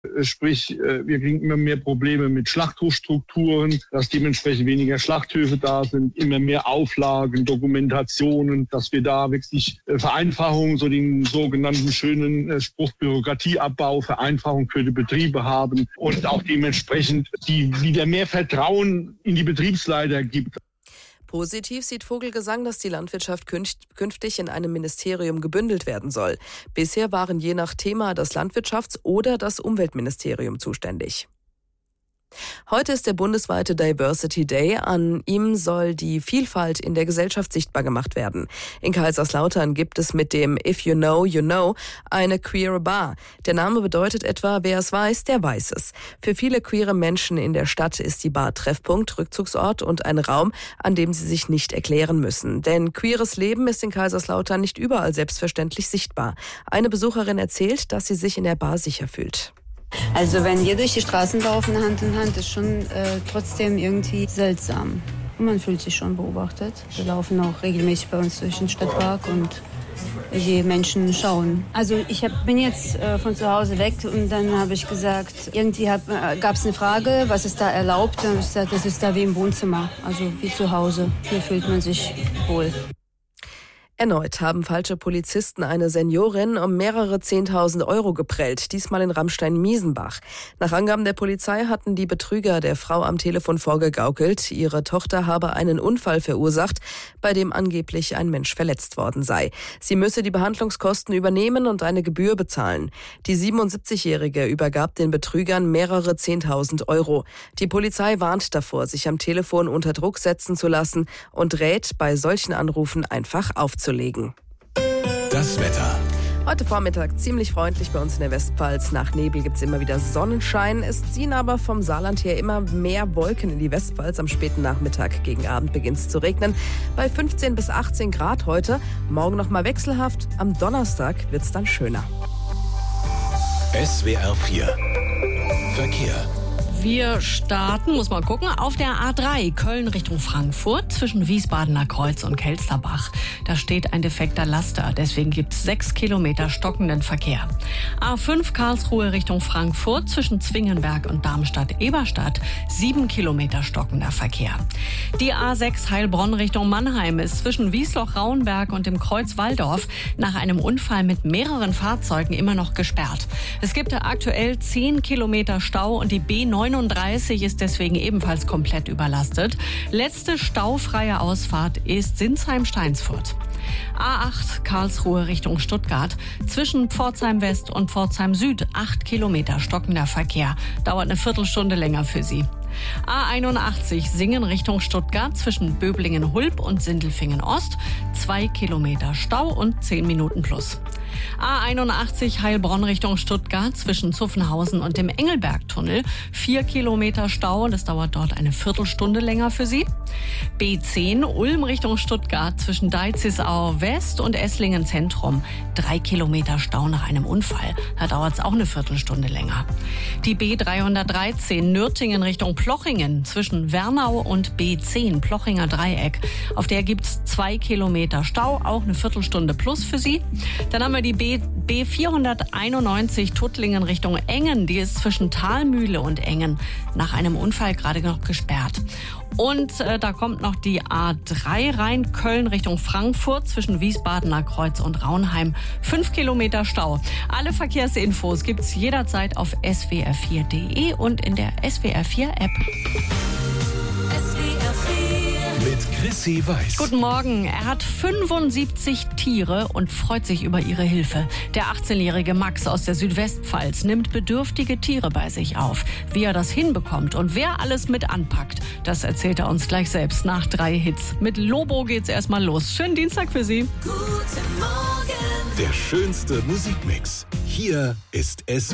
Sprich, wir kriegen immer mehr Probleme mit Schlachthofstrukturen, dass dementsprechend weniger Schlachthöfe da sind, immer mehr Auflagen, Dokumentationen, dass wir da wirklich Vereinfachungen, so den sogenannten schönen Spruch Bürokratieabbau, Vereinfachung für die Betriebe haben und auch dementsprechend die wieder mehr Vertrauen in die Betriebsleiter gibt. Positiv sieht Vogelgesang, dass die Landwirtschaft künftig in einem Ministerium gebündelt werden soll. Bisher waren je nach Thema das Landwirtschafts- oder das Umweltministerium zuständig. Heute ist der bundesweite Diversity Day. An ihm soll die Vielfalt in der Gesellschaft sichtbar gemacht werden. In Kaiserslautern gibt es mit dem If You Know, You Know eine queere Bar. Der Name bedeutet etwa, wer es weiß, der weiß es. Für viele queere Menschen in der Stadt ist die Bar Treffpunkt, Rückzugsort und ein Raum, an dem sie sich nicht erklären müssen. Denn queeres Leben ist in Kaiserslautern nicht überall selbstverständlich sichtbar. Eine Besucherin erzählt, dass sie sich in der Bar sicher fühlt. Also wenn wir durch die Straßen laufen, Hand in Hand, ist schon trotzdem irgendwie seltsam. Man fühlt sich schon beobachtet. Wir laufen auch regelmäßig bei uns durch den Stadtpark und die Menschen schauen. Also ich bin jetzt von zu Hause weg und dann habe ich gesagt, irgendwie gab es eine Frage, was ist da erlaubt? Dann habe ich gesagt, das ist da wie im Wohnzimmer, also wie zu Hause. Hier fühlt man sich wohl. Erneut haben falsche Polizisten eine Seniorin um mehrere 10.000 Euro geprellt, diesmal in Ramstein-Miesenbach. Nach Angaben der Polizei hatten die Betrüger der Frau am Telefon vorgegaukelt, ihre Tochter habe einen Unfall verursacht, bei dem angeblich ein Mensch verletzt worden sei. Sie müsse die Behandlungskosten übernehmen und eine Gebühr bezahlen. Die 77-Jährige übergab den Betrügern mehrere 10.000 Euro. Die Polizei warnt davor, sich am Telefon unter Druck setzen zu lassen und rät, bei solchen Anrufen einfach aufzulegen. Das Wetter. Heute Vormittag ziemlich freundlich bei uns in der Westpfalz. Nach Nebel gibt's immer wieder Sonnenschein. Es ziehen aber vom Saarland her immer mehr Wolken in die Westpfalz. Am späten Nachmittag gegen Abend beginnt es zu regnen. Bei 15 bis 18 Grad heute. Morgen nochmal wechselhaft. Am Donnerstag wird's dann schöner. SWR 4 Verkehr. Wir starten, muss man gucken, auf der A3 Köln Richtung Frankfurt zwischen Wiesbadener Kreuz und Kelsterbach. Da steht ein defekter Laster, deswegen gibt es 6 Kilometer stockenden Verkehr. A5 Karlsruhe Richtung Frankfurt zwischen Zwingenberg und Darmstadt-Eberstadt 7 Kilometer stockender Verkehr. Die A6 Heilbronn Richtung Mannheim ist zwischen Wiesloch-Rauenberg und dem Kreuz Walldorf nach einem Unfall mit mehreren Fahrzeugen immer noch gesperrt. Es gibt aktuell 10 Kilometer Stau und die B39 ist deswegen ebenfalls komplett überlastet. Letzte staufreie Ausfahrt ist Sinsheim-Steinsfurt. A8 Karlsruhe Richtung Stuttgart zwischen Pforzheim West und Pforzheim Süd 8 Kilometer stockender Verkehr. Dauert eine Viertelstunde länger für Sie. A81 Singen Richtung Stuttgart zwischen Böblingen-Hulb und Sindelfingen-Ost 2 Kilometer Stau und 10 Minuten plus. A81 Heilbronn Richtung Stuttgart zwischen Zuffenhausen und dem Engelbergtunnel 4 Kilometer Stau und es dauert dort eine Viertelstunde länger für Sie. B10 Ulm Richtung Stuttgart zwischen Deizisau West und Esslingen Zentrum 3 Kilometer Stau nach einem Unfall. Da dauert es auch eine Viertelstunde länger. Die B313 Nürtingen Richtung Plochingen zwischen Wernau und B10 Plochinger Dreieck. Auf der gibt es 2 Kilometer Stau, auch eine Viertelstunde plus für Sie. Dann haben wir die B491 Tuttlingen Richtung Engen. Die ist zwischen Thalmühle und Engen nach einem Unfall gerade noch gesperrt. Und da kommt noch die A3 rein, Köln Richtung Frankfurt zwischen Wiesbadener Kreuz und Raunheim. 5 Kilometer Stau. Alle Verkehrsinfos gibt's jederzeit auf swr4.de und in der SWR4-App. Mit Chrissy Weiß. Guten Morgen. Er hat 75 Tiere und freut sich über ihre Hilfe. Der 18-jährige Max aus der Südwestpfalz nimmt bedürftige Tiere bei sich auf. Wie er das hinbekommt und wer alles mit anpackt, das erzählt er uns gleich selbst nach 3 Hits. Mit Lobo geht's erstmal los. Schönen Dienstag für Sie. Guten Morgen. Der schönste Musikmix. Hier ist